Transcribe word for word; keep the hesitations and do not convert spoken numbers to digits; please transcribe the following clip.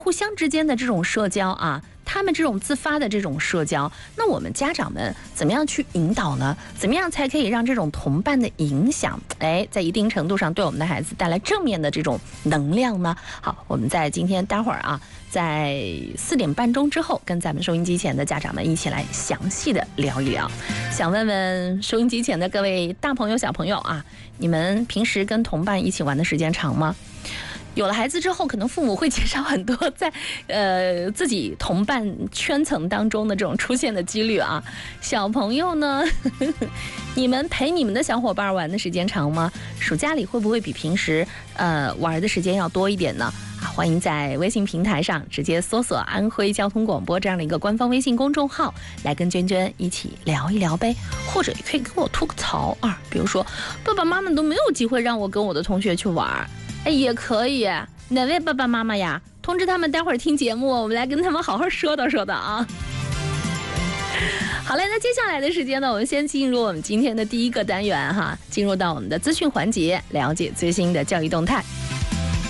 互相之间的这种社交啊，他们这种自发的这种社交，那我们家长们怎么样去引导呢？怎么样才可以让这种同伴的影响，哎，在一定程度上对我们的孩子带来正面的这种能量呢？好，我们在今天待会儿啊，在四点半钟之后，跟咱们收音机前的家长们一起来详细的聊一聊。想问问收音机前的各位大朋友、小朋友啊，你们平时跟同伴一起玩的时间长吗？有了孩子之后，可能父母会减少很多在呃自己同伴圈层当中的这种出现的几率啊。小朋友呢，呵呵你们陪你们的小伙伴玩的时间长吗？暑假里会不会比平时呃玩的时间要多一点呢？啊，欢迎在微信平台上直接搜索安徽交通广播这样的一个官方微信公众号，来跟娟娟一起聊一聊呗，或者也可以跟我吐个槽啊，比如说爸爸妈妈都没有机会让我跟我的同学去玩。哎，也可以，哪位爸爸妈妈呀？通知他们待会儿听节目，我们来跟他们好好说道说道啊。好嘞，那接下来的时间呢，我们先进入我们今天的第一个单元哈，进入到我们的资讯环节，了解最新的教育动态。